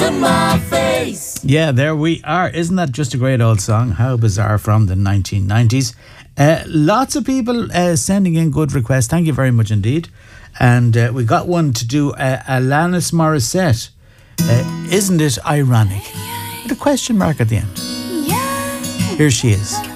to my face. Yeah, there we are. Isn't that just a great old song? How Bizarre from the 1990s. Lots of people sending in good requests. Thank you very much indeed. And we got one to do Alanis Morissette. Isn't it ironic? With a question mark at the end. Here she is.